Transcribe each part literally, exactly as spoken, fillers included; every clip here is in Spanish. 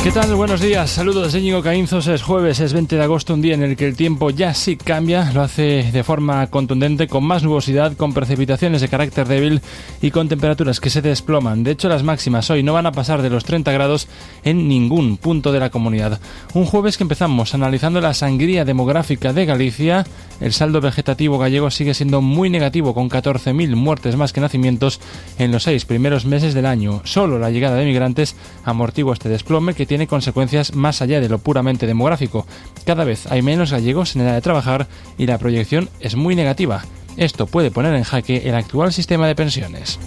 ¿Qué tal? Buenos días, saludos de Íñigo Caínzos. Es jueves, es veinte de agosto, un día en el que el tiempo ya sí cambia, lo hace de forma contundente, con más nubosidad, con precipitaciones de carácter débil y con temperaturas que se desploman. De hecho, las máximas hoy no van a pasar de los treinta grados en ningún punto de la comunidad. Un jueves que empezamos analizando la sangría demográfica de Galicia. El saldo vegetativo gallego sigue siendo muy negativo, con catorce mil muertes más que nacimientos en los seis primeros meses del año. Solo la llegada de migrantes amortigua este desplome, que tiene consecuencias más allá de lo puramente demográfico. Cada vez hay menos gallegos en edad de trabajar y la proyección es muy negativa. Esto puede poner en jaque el actual sistema de pensiones.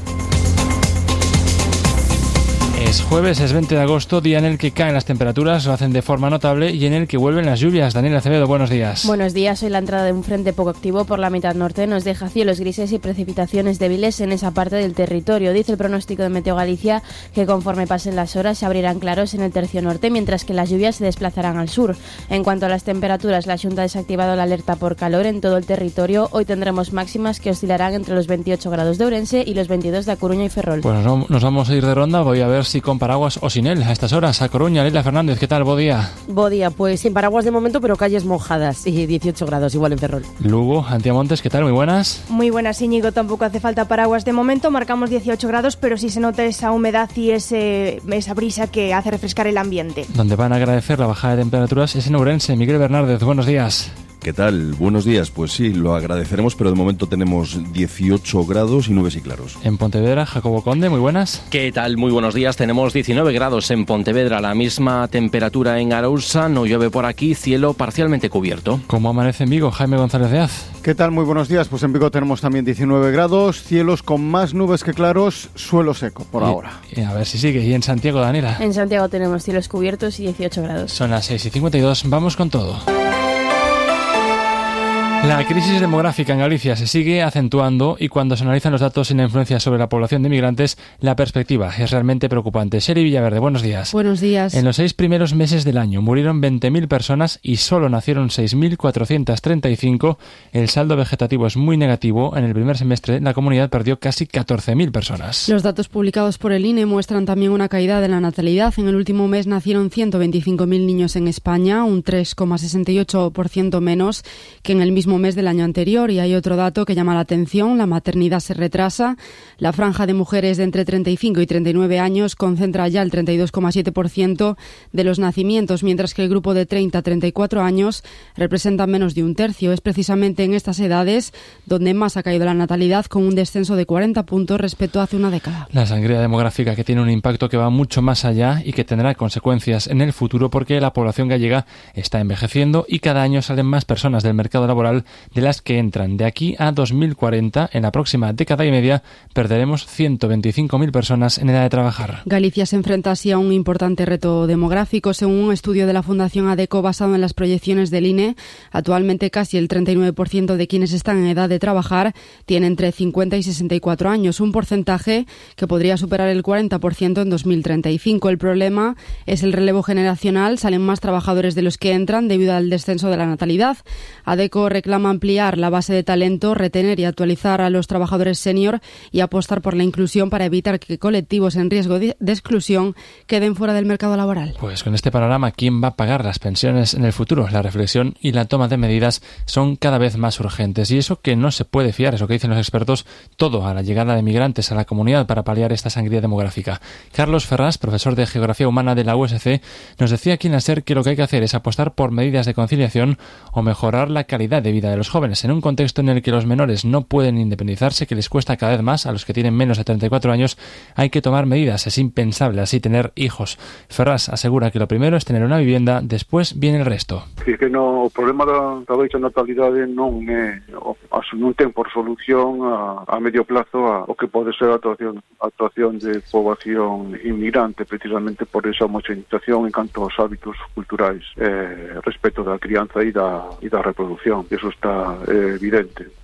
Es jueves, es veinte de agosto, día en el que caen las temperaturas, lo hacen de forma notable y en el que vuelven las lluvias. Daniela Acevedo, buenos días. Buenos días. Hoy la entrada de un frente poco activo por la mitad norte nos deja cielos grises y precipitaciones débiles en esa parte del territorio. Dice el pronóstico de Meteo Galicia que conforme pasen las horas se abrirán claros en el tercio norte, mientras que las lluvias se desplazarán al sur. En cuanto a las temperaturas, la Xunta ha desactivado la alerta por calor en todo el territorio. Hoy tendremos máximas que oscilarán entre los veintiocho grados de Ourense y los veintidós de A Coruña y Ferrol. Pues nos vamos a ir de ronda. Voy a ver si con paraguas o sin él a estas horas. A Coruña, Leila Fernández, ¿qué tal? Bo día. Bo día, pues sin paraguas de momento, pero calles mojadas y dieciocho grados igual en Ferrol. Lugo, Antiamontes, ¿qué tal? Muy buenas. Muy buenas, Íñigo. Tampoco hace falta paraguas de momento. Marcamos dieciocho grados, pero sí se nota esa humedad y ese, esa brisa que hace refrescar el ambiente. Donde van a agradecer la bajada de temperaturas es en Ourense. Miguel Bernárdez, buenos días. ¿Qué tal? Buenos días. Pues sí, lo agradeceremos, pero de momento tenemos dieciocho grados y nubes y claros. En Pontevedra, Jacobo Conde, muy buenas. ¿Qué tal? Muy buenos días. Tenemos diecinueve grados en Pontevedra, la misma temperatura en Arousa, no llueve por aquí, cielo parcialmente cubierto. ¿Cómo amanece en Vigo, Jaime González de Az? ¿Qué tal? Muy buenos días. Pues en Vigo tenemos también diecinueve grados, cielos con más nubes que claros, suelo seco por y, ahora. Y a ver si sigue. ¿Y en Santiago, Daniela? En Santiago tenemos cielos cubiertos y dieciocho grados. Son las seis y cincuenta y dos, vamos con todo. La crisis demográfica en Galicia se sigue acentuando y cuando se analizan los datos y la influencia sobre la población de migrantes, la perspectiva es realmente preocupante. Sherry Villaverde, buenos días. Buenos días. En los seis primeros meses del año murieron veinte mil personas y solo nacieron seis mil cuatrocientos treinta y cinco. El saldo vegetativo es muy negativo. En el primer semestre la comunidad perdió casi catorce mil personas. Los datos publicados por el I N E muestran también una caída de la natalidad. En el último mes nacieron ciento veinticinco mil niños en España, un tres coma sesenta y ocho por ciento menos que en el mismo mes del año anterior. Y hay otro dato que llama la atención: la maternidad se retrasa. La franja de mujeres de entre treinta y cinco y treinta y nueve años concentra ya el treinta y dos coma siete por ciento de los nacimientos, mientras que el grupo de treinta a treinta y cuatro años representa menos de un tercio. Es precisamente en estas edades donde más ha caído la natalidad, con un descenso de cuarenta puntos respecto a hace una década. La sangría demográfica, que tiene un impacto que va mucho más allá y que tendrá consecuencias en el futuro, porque la población gallega está envejeciendo y cada año salen más personas del mercado laboral de las que entran. De aquí a dos mil cuarenta, en la próxima década y media, perderemos ciento veinticinco mil personas en edad de trabajar. Galicia se enfrenta así a un importante reto demográfico. Según un estudio de la Fundación ADECO basado en las proyecciones del I N E, actualmente casi el treinta y nueve por ciento de quienes están en edad de trabajar tienen entre cincuenta y sesenta y cuatro años, un porcentaje que podría superar el cuarenta por ciento en dos mil treinta y cinco. El problema es el relevo generacional. Salen más trabajadores de los que entran debido al descenso de la natalidad. ADECO reclama ampliar la base de talento, retener y actualizar a los trabajadores senior y apostar por la inclusión para evitar que colectivos en riesgo de exclusión queden fuera del mercado laboral. Pues con este panorama, ¿quién va a pagar las pensiones en el futuro? La reflexión y la toma de medidas son cada vez más urgentes, y eso que no se puede fiar, eso que dicen los expertos, todo a la llegada de migrantes a la comunidad para paliar esta sangría demográfica. Carlos Ferrás, profesor de Geografía Humana de la U S C, nos decía aquí en la SER que lo que hay que hacer es apostar por medidas de conciliación o mejorar la calidad de vida de los jóvenes, en un contexto en el que los menores no pueden independizarse, que les cuesta cada vez más a los que tienen menos de treinta y cuatro años. Hay que tomar medidas, es impensable así tener hijos. Ferraz asegura que lo primero es tener una vivienda, después viene el resto. Sí, que no, o problema da, da baixa natalidade non é, non ten por solución a, a medio plazo a, o que pode ser a actuación, a actuación de poboación inmigrante, precisamente por esa homogeneización en canto aos hábitos culturais eh, respecto da crianza e da, e da reproducción. Eso está eh, evidente.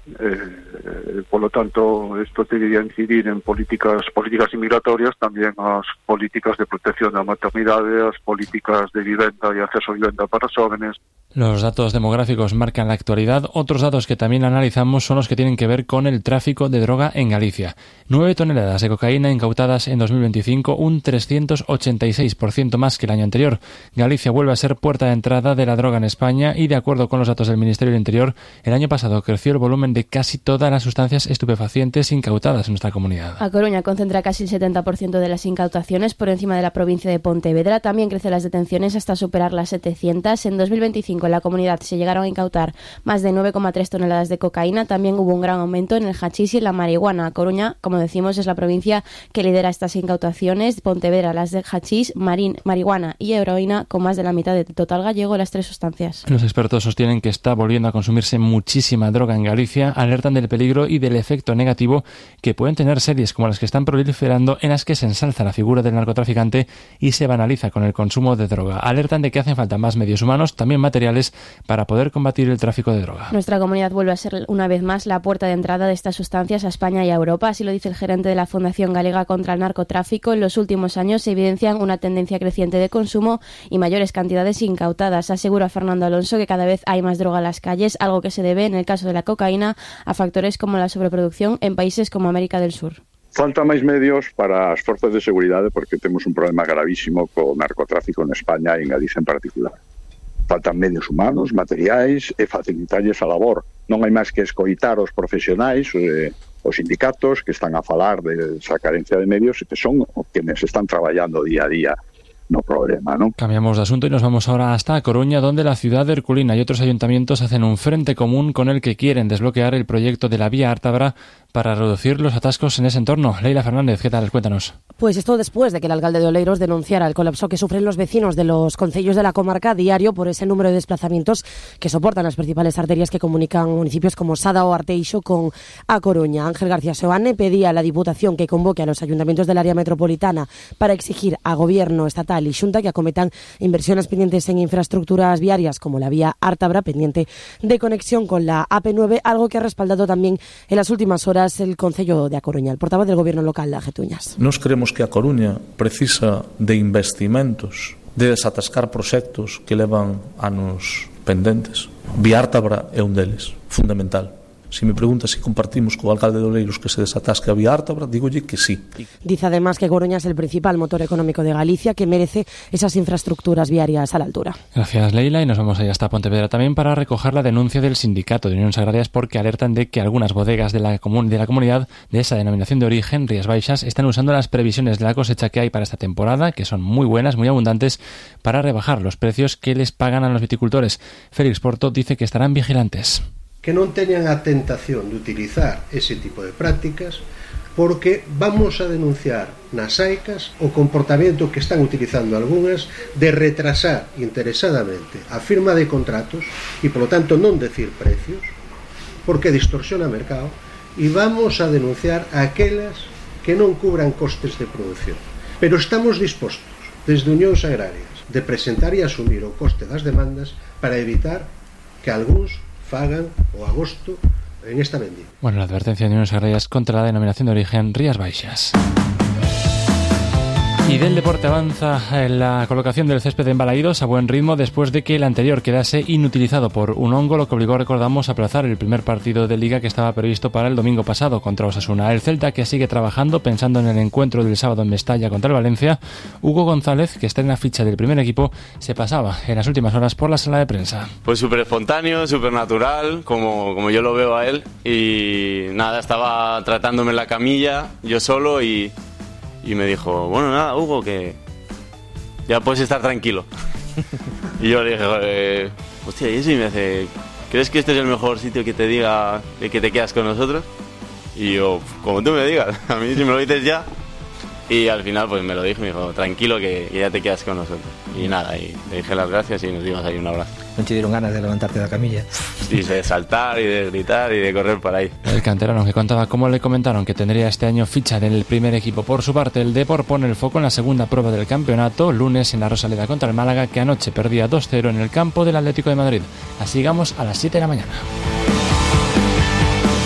Eh, por lo tanto, esto debería incidir en políticas políticas inmigratorias, también as políticas de protección da maternidade, as políticas de vivenda e acceso a vivenda para os jóvenes. Los datos demográficos marcan la actualidad. Otros datos que también analizamos son los que tienen que ver con el tráfico de droga en Galicia. Nueve toneladas de cocaína incautadas en dos mil veinticinco, un trescientos ochenta y seis por ciento más que el año anterior. Galicia vuelve a ser puerta de entrada de la droga en España y, de acuerdo con los datos del Ministerio del Interior, el año pasado creció el volumen de casi todas las sustancias estupefacientes incautadas en nuestra comunidad. A Coruña concentra casi el setenta por ciento de las incautaciones, por encima de la provincia de Pontevedra. También crecen las detenciones hasta superar las setecientas. En dos mil veinticinco en la comunidad se llegaron a incautar más de nueve coma tres toneladas de cocaína. También hubo un gran aumento en el hachís y en la marihuana. Coruña, como decimos, es la provincia que lidera estas incautaciones. Pontevedra las de hachís, marín, marihuana y heroína, con más de la mitad del total gallego, las tres sustancias. Los expertos sostienen que está volviendo a consumirse muchísima droga en Galicia. Alertan del peligro y del efecto negativo que pueden tener series como las que están proliferando, en las que se ensalza la figura del narcotraficante y se banaliza con el consumo de droga. Alertan de que hacen falta más medios humanos, también materiales, para poder combatir el tráfico de droga. Nuestra comunidad vuelve a ser una vez más la puerta de entrada de estas sustancias a España y a Europa. Así lo dice el gerente de la Fundación Galega contra el Narcotráfico. En los últimos años se evidencian una tendencia creciente de consumo y mayores cantidades incautadas. Asegura Fernando Alonso que cada vez hay más droga en las calles, algo que se debe, en el caso de la cocaína, a factores como la sobreproducción en países como América del Sur. Falta máis medios para as forzas de seguridade porque temos un problema gravísimo co narcotráfico en España e en Galicia en particular. Faltan medios humanos, materiais e facilitarlles a labor. Non hai máis que escoitar os profesionais, eh, os sindicatos que están a falar de esa carencia de medios e que son os que están traballando día a día no problema, ¿no? Cambiamos de asunto y nos vamos ahora hasta Coruña, donde la ciudad de Herculina y otros ayuntamientos hacen un frente común con el que quieren desbloquear el proyecto de la vía Ártabra para reducir los atascos en ese entorno. Leila Fernández, ¿qué tal? Cuéntanos. Pues esto después de que el alcalde de Oleiros denunciara el colapso que sufren los vecinos de los concellos de la comarca a diario por ese número de desplazamientos que soportan las principales arterias que comunican municipios como Sada o Arteixo con A Coruña. Ángel García Seoane pedía a la Diputación que convoque a los ayuntamientos del área metropolitana para exigir a Gobierno estatal y Xunta que acometan inversiones pendientes en infraestructuras viarias como la vía Ártabra, pendiente de conexión con la A P nueve, algo que ha respaldado también en las últimas horas el Concello de A Coruña. El portavoz del Gobierno local, de Ajetuñas. Nos creemos que A Coruña precisa de investimentos, de desatascar proxectos que levan anos pendentes. Vía Ártabra é un deles, fundamental. Si me pregunta si compartimos co alcalde de Oleiros que se desatasque a vía Ártabra, dígolle que sí. Dice además que Coruña es el principal motor económico de Galicia, que merece esas infraestructuras viarias a la altura. Gracias, Leila, y nos vamos ahí hasta Pontevedra también para recoger la denuncia del Sindicato de Uniones Agrarias, porque alertan de que algunas bodegas de la, comun- de la comunidad de esa denominación de origen, Rías Baixas, están usando las previsiones de la cosecha que hay para esta temporada, que son muy buenas, muy abundantes, para rebajar los precios que les pagan a los viticultores. Félix Porto dice que estarán vigilantes. Que non teñan a tentación de utilizar ese tipo de prácticas, porque vamos a denunciar nas AICAS o comportamento que están utilizando algunhas de retrasar interesadamente a firma de contratos e, polo tanto, non decir precios, porque distorsiona o mercado, e vamos a denunciar a aquelas que non cubran costes de produción. Pero estamos dispostos, desde Unións Agrarias, de presentar e asumir o coste das demandas para evitar que algúns fagan o agosto en esta vendimia. Bueno, la advertencia de Uniones Agrarias contra la denominación de origen Rías Baixas. Y del deporte avanza en la colocación del césped en Balaídos a buen ritmo después de que el anterior quedase inutilizado por un hongo, lo que obligó, recordamos, a aplazar el primer partido de Liga que estaba previsto para el domingo pasado contra Osasuna. El Celta, que sigue trabajando pensando en el encuentro del sábado en Mestalla contra el Valencia. Hugo González, que está en la ficha del primer equipo, se pasaba en las últimas horas por la sala de prensa. Pues súper espontáneo, súper natural, como, como yo lo veo a él. Y nada, estaba tratándome en la camilla, yo solo, y... Y me dijo, bueno, nada, Hugo, que ya puedes estar tranquilo. Y yo le dije, eh, hostia, y eso, y me dice, ¿crees que este es el mejor sitio que te diga que te quedas con nosotros? Y yo, como tú me digas, a mí si me lo dices ya. Y al final pues me lo dijo, me dijo, tranquilo que, que ya te quedas con nosotros. Y nada, y le dije las gracias y nos dimos ahí un abrazo. ¿No te dieron ganas de levantarte de la camilla? Sí, de saltar y de gritar y de correr por ahí. El canterano que contaba cómo le comentaron que tendría este año ficha en el primer equipo. Por su parte, el Depor pone el foco en la segunda prueba del campeonato, lunes en la Rosaleda contra el Málaga, que anoche perdía dos cero en el campo del Atlético de Madrid. Así llegamos a las siete de la mañana.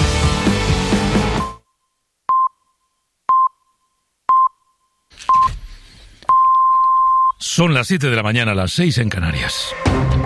Son las siete de la mañana, las seis en Canarias.